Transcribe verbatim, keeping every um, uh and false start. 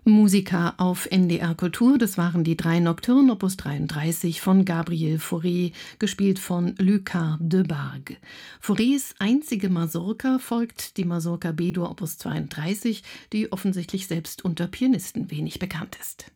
Musica auf N D R Kultur, das waren die drei Nocturnes Opus dreiunddreißig von Gabriel Fauré, gespielt von Lucas Debargue. Faurés einzige Mazurka folgt die Mazurka B-Dur Opus zweiunddreißig, die offensichtlich selbst unter Pianisten wenig bekannt ist.